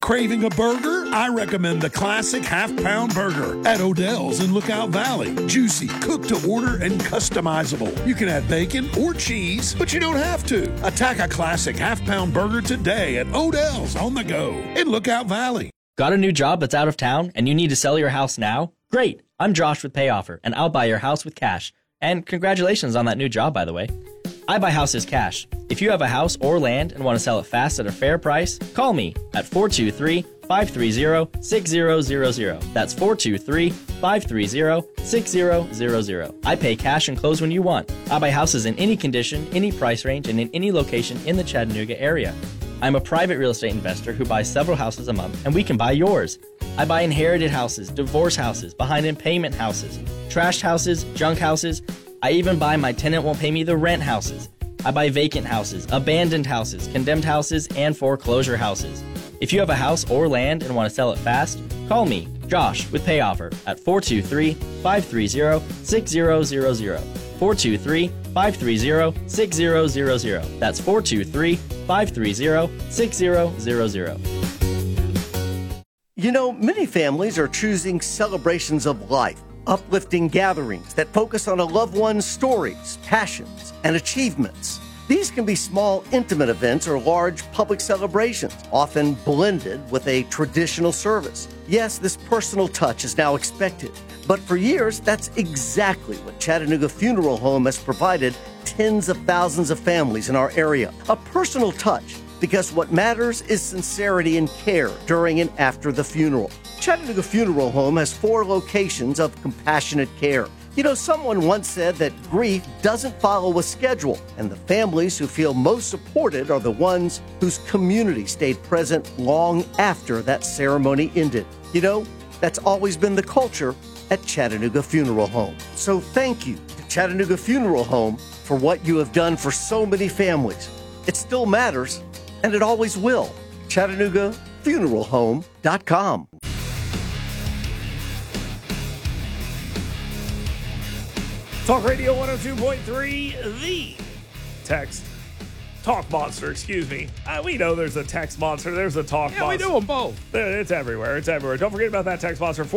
Craving a burger? I recommend the classic half-pound burger at Odell's in Lookout Valley. Juicy, cooked to order, and customizable. You can add bacon or cheese, but you don't have to. Attack a classic half-pound burger today at Odell's on the go in Lookout Valley. Got a new job that's out of town and you need to sell your house now? Great! I'm Josh with PayOffer, and I'll buy your house with cash. And congratulations on that new job, by the way. I buy houses cash. If you have a house or land and want to sell it fast at a fair price, call me at 423-530-6000. That's 423-530-6000. I pay cash and close when you want. I buy houses in any condition, any price range, and in any location in the Chattanooga area. I'm a private real estate investor who buys several houses a month, and we can buy yours. I buy inherited houses, divorce houses, behind in payment houses, trashed houses, junk houses. I even buy my tenant won't pay me the rent houses. I buy vacant houses, abandoned houses, condemned houses, and foreclosure houses. If you have a house or land and want to sell it fast, call me, Josh, with PayOffer at 423-530-6000. 423-530-6000. That's 423-530-6000. You know, many families are choosing celebrations of life, uplifting gatherings that focus on a loved one's stories, passions, and achievements. These can be small, intimate events or large public celebrations, often blended with a traditional service. Yes, this personal touch is now expected, but for years, that's exactly what Chattanooga Funeral Home has provided tens of thousands of families in our area. A personal touch, because what matters is sincerity and care during and after the funeral. Chattanooga Funeral Home has 4 locations of compassionate care. You know, someone once said that grief doesn't follow a schedule, and the families who feel most supported are the ones whose community stayed present long after that ceremony ended. You know, that's always been the culture at Chattanooga Funeral Home. So thank you to Chattanooga Funeral Home for what you have done for so many families. It still matters, and it always will. ChattanoogaFuneralHome.com. Talk Radio 102.3, the text talk monster, excuse me. We know there's a text monster. There's a talk monster. Yeah, we do them both. It's everywhere. It's everywhere. Don't forget about that text monster,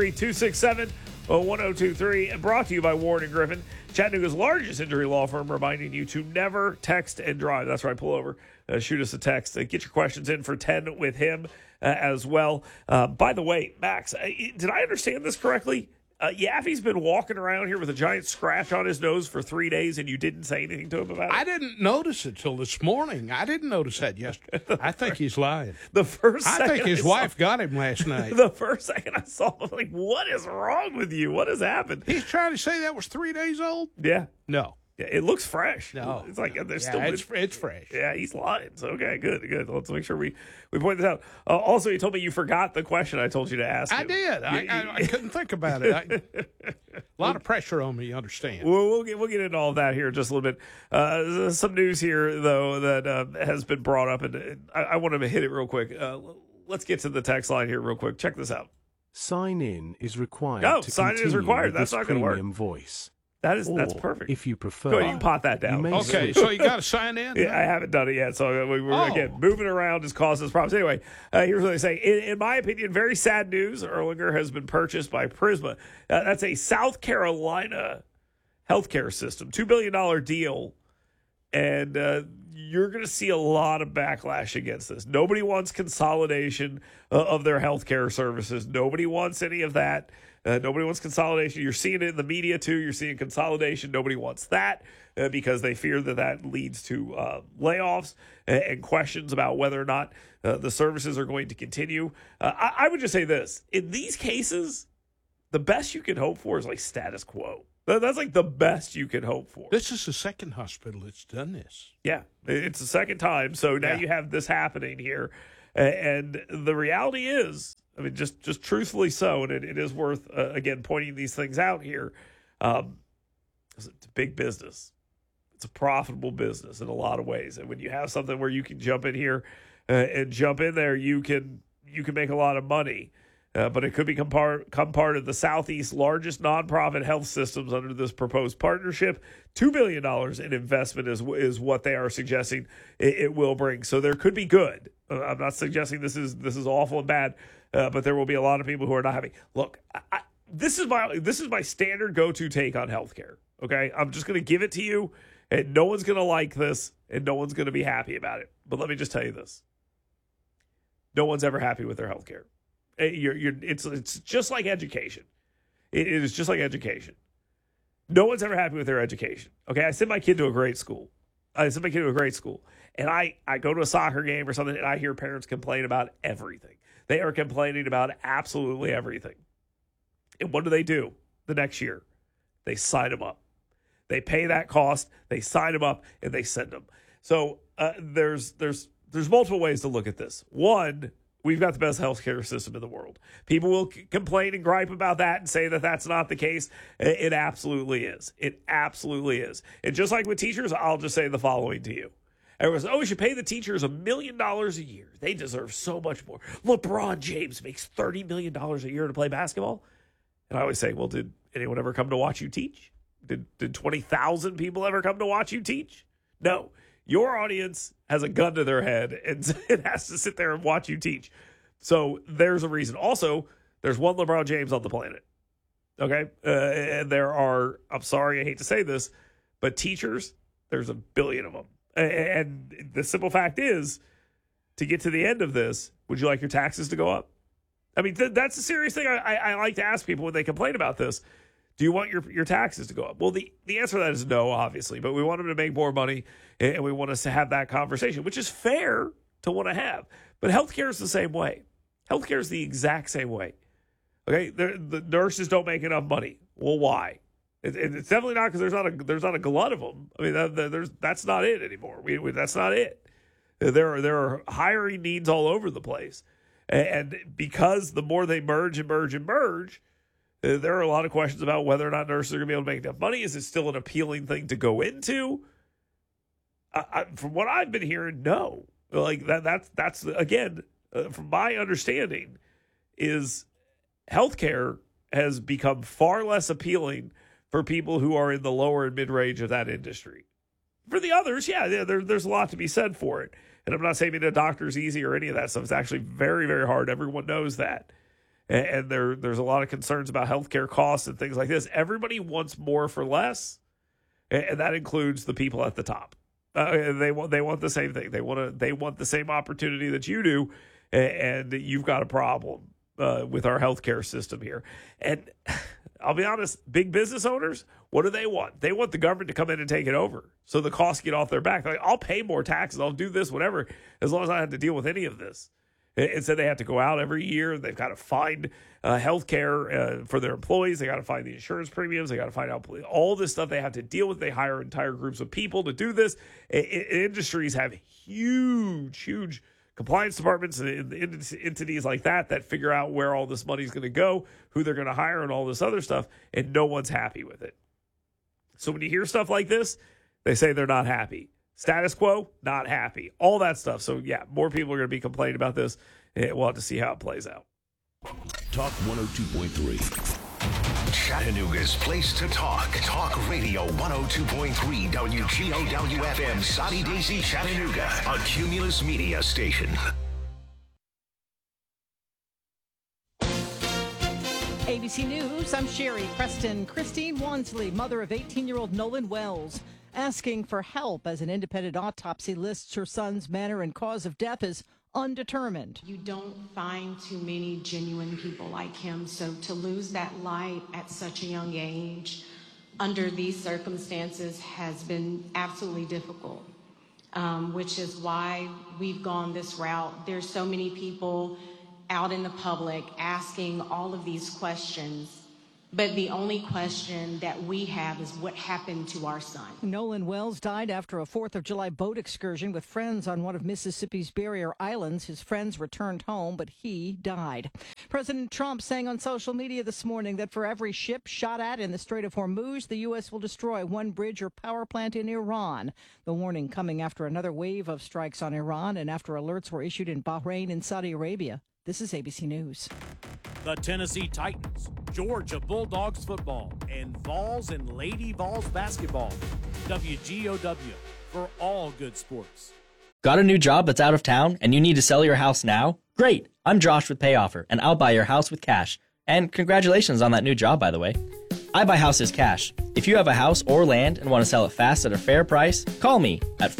423-267-1023. Brought to you by Warren and Griffin, Chattanooga's largest injury law firm, reminding you to never text and drive. That's right. Pull over. Shoot us a text. Get your questions in for 10 with him as well. By the way, Max, did I understand this correctly? Yaffe's been walking around here with a giant scratch on his nose for 3 days, and you didn't say anything to him about it? I didn't notice it till this morning. I didn't notice that yesterday. I think he's lying. I think his wife got him last night. The first second I saw him, I'm like, what is wrong with you? What has happened? He's trying to say that was 3 days old? Yeah. No. Yeah, it looks fresh. No. It's like there's it's fresh. Yeah, he's lying. So, okay, good. Let's make sure we point this out. Also, you told me you forgot the question I told you to ask him. I did. I couldn't think about it. A lot of pressure on me, you understand. We'll get into all of that here in just a little bit. Some news here, though, that has been brought up, and I want to hit it real quick. Let's get to the text line here real quick. Check this out. Sign in is required. Sign in is required. That's not going to work. Voice. That's perfect. If you prefer, go ahead, you can pot that down. Okay, so you got to sign in? Yeah, I haven't done it yet. So again, moving around just causes problems. Anyway, here's what they say. In my opinion, very sad news. Erlanger has been purchased by Prisma. That's a South Carolina healthcare system, $2 billion deal. And you're going to see a lot of backlash against this. Nobody wants consolidation of their healthcare services. Nobody wants any of that. Nobody wants consolidation. You're seeing it in the media, too. You're seeing consolidation. Nobody wants that because they fear that leads to layoffs and questions about whether or not the services are going to continue. I would just say this. In these cases, the best you can hope for is like status quo. That's like the best you can hope for. This is the second hospital that's done this. Yeah, it's the second time. So now you have this happening here. And the reality is, I mean, just truthfully so, and it is worth, again, pointing these things out here. It's a big business. It's a profitable business in a lot of ways. And when you have something where you can jump in here and jump in there, you can make a lot of money. But it could become part of the Southeast's largest nonprofit health systems under this proposed partnership. $2 billion in investment is what they are suggesting it will bring. So there could be good. I'm not suggesting this is awful and bad, but there will be a lot of people who are not happy. Look, this is my standard go-to take on healthcare. Okay, I'm just going to give it to you, and no one's going to like this, and no one's going to be happy about it. But let me just tell you this: no one's ever happy with their healthcare. It's just like education. It is just like education. No one's ever happy with their education. Okay, I send my kid to a great school. And I go to a soccer game or something, and I hear parents complain about everything. They are complaining about absolutely everything. And what do the next year? They sign them up. They pay that cost, they sign them up, and they send them. So there's multiple ways to look at this. One, we've got the best healthcare system in the world. People will complain and gripe about that and say that that's not the case. It absolutely is. It absolutely is. And just like with teachers, I'll just say the following to you. Everyone says, we should pay the teachers $1 million a year. They deserve so much more. LeBron James makes $30 million a year to play basketball. And I always say, well, did anyone ever come to watch you teach? Did 20,000 people ever come to watch you teach? No. Your audience has a gun to their head and it has to sit there and watch you teach. So there's a reason. Also, there's one LeBron James on the planet. Okay? And there are, I'm sorry, I hate to say this, but teachers, there's 1 billion of them. And the simple fact is, to get to the end of this, would you like your taxes to go up? I mean, that's a serious thing I like to ask people when they complain about this. Do you want your taxes to go up? Well, the answer to that is no, obviously. But we want them to make more money, and we want us to have that conversation, which is fair to want to have. But healthcare is the same way. Healthcare is the exact same way. Okay, the nurses don't make enough money. Well, why? It's definitely not because there's not a glut of them. I mean, that's not it anymore. That's not it. There are hiring needs all over the place, and because the more they merge, there are a lot of questions about whether or not nurses are going to be able to make enough money. Is it still an appealing thing to go into? From what I've been hearing, no. Like that's again, from my understanding, is healthcare has become far less appealing for people who are in the lower and mid-range of that industry. For the others, there's a lot to be said for it. And I'm not saying being a doctor is easy or any of that stuff. It's actually very, very hard. Everyone knows that. And there's a lot of concerns about healthcare costs and things like this. Everybody wants more for less, and that includes the people at the top. They want the same thing. They want the same opportunity that you do, and you've got a problem with our healthcare system here. And I'll be honest, big business owners, what do they want? They want the government to come in and take it over, so the costs get off their back. They're like, I'll pay more taxes, I'll do this, whatever, as long as I have to deal with any of this. Instead, they have to go out every year. They've got to find health care for their employees. They got to find the insurance premiums. They got to find out all this stuff they have to deal with. They hire entire groups of people to do this. Industries have huge compliance departments and entities like that figure out where all this money is going to go, who they're going to hire, and all this other stuff, and no one's happy with it. So when you hear stuff like this, they say they're not happy. Status quo, not happy. All that stuff. So, yeah, more people are going to be complaining about this. We'll have to see how it plays out. Talk 102.3. Chattanooga's place to talk. Talk Radio 102.3 WGOW-FM, Soddy Daisy, Chattanooga. A Cumulus Media station. ABC News, I'm Sherry Preston. Christine Wansley, mother of 18-year-old Nolan Wells, asking for help as an independent autopsy lists her son's manner and cause of death as undetermined. You don't find too many genuine people like him, so to lose that light at such a young age under these circumstances has been absolutely difficult, which is why we've gone this route. There's so many people out in the public asking all of these questions, but the only question that we have is what happened to our son. Nolan Wells died after a 4th of July boat excursion with friends on one of Mississippi's barrier islands. His friends returned home, but he died. President Trump saying on social media this morning that for every ship shot at in the Strait of Hormuz, the U.S. will destroy one bridge or power plant in Iran. The warning coming after another wave of strikes on Iran and after alerts were issued in Bahrain and Saudi Arabia. This is ABC News. The Tennessee Titans, Georgia Bulldogs football, and Vols and Lady Vols basketball. WGOW for all good sports. Got a new job that's out of town and you need to sell your house now? Great! I'm Josh with PayOffer, and I'll buy your house with cash. And congratulations on that new job, by the way. I buy houses cash. If you have a house or land and want to sell it fast at a fair price, call me at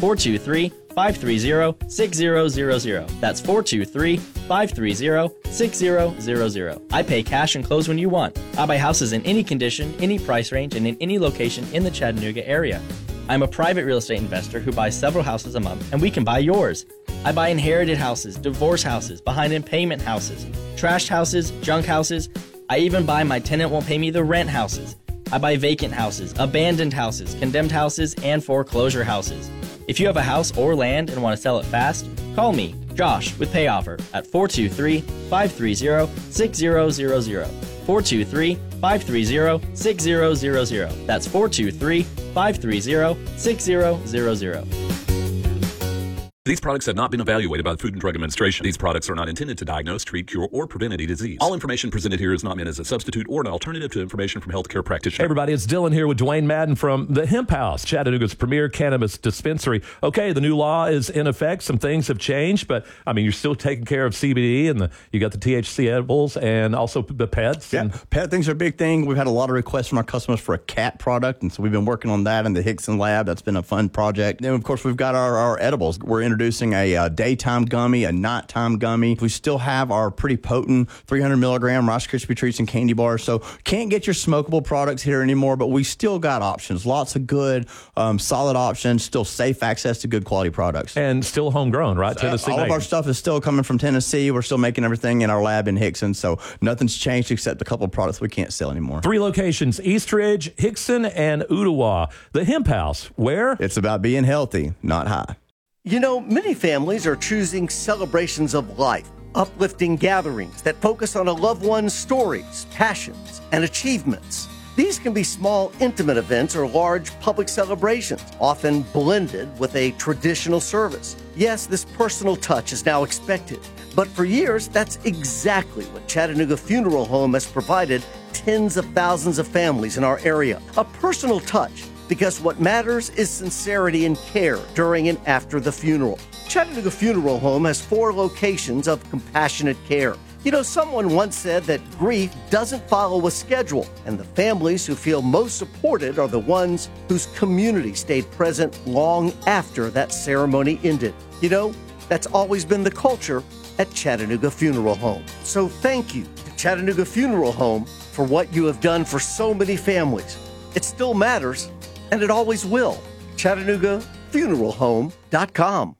423-530-6000. That's 423-530-6000. I pay cash and close when you want. I buy houses in any condition, any price range, and in any location in the Chattanooga area. I'm a private real estate investor who buys several houses a month, and we can buy yours. I buy inherited houses, divorce houses, behind in payment houses, trashed houses, junk houses. I even buy my tenant won't pay me the rent houses. I buy vacant houses, abandoned houses, condemned houses, and foreclosure houses. If you have a house or land and want to sell it fast, call me, Josh, with PayOffer at 423-530-6000. 423-530-6000. That's 423-530-6000. These products have not been evaluated by the Food and Drug Administration. These products are not intended to diagnose, treat, cure, or prevent any disease. All information presented here is not meant as a substitute or an alternative to information from healthcare practitioners. Hey everybody, it's Dylan here with Dwayne Madden from the Hemp House, Chattanooga's premier cannabis dispensary. Okay, the new law is in effect. Some things have changed, but I mean, you're still taking care of CBD and you got the THC edibles and also the pets. Yeah, pet things are a big thing. We've had a lot of requests from our customers for a cat product, and so we've been working on that in the Hickson lab. That's been a fun project. Then, of course, we've got our edibles. We're introducing a daytime gummy, a nighttime gummy. We still have our pretty potent 300 milligram Rice Krispie treats and candy bars. So can't get your smokable products here anymore, but we still got options. Lots of good, solid options, still safe access to good quality products. And still homegrown, right? Tennessee all of our stuff is still coming from Tennessee. We're still making everything in our lab in Hickson. So nothing's changed except a couple of products we can't sell anymore. 3 locations, Eastridge, Hickson, and Ooltewah. The Hemp House, where? It's about being healthy, not high. You know, many families are choosing celebrations of life, uplifting gatherings that focus on a loved one's stories, passions, and achievements. These can be small, intimate events or large public celebrations, often blended with a traditional service. Yes, this personal touch is now expected, but for years, that's exactly what Chattanooga Funeral Home has provided tens of thousands of families in our area. A personal touch, because what matters is sincerity and care during and after the funeral. Chattanooga Funeral Home has 4 locations of compassionate care. You know, someone once said that grief doesn't follow a schedule, and the families who feel most supported are the ones whose community stayed present long after that ceremony ended. You know, that's always been the culture at Chattanooga Funeral Home. So thank you to Chattanooga Funeral Home for what you have done for so many families. It still matters, and it always will. ChattanoogaFuneralHome.com.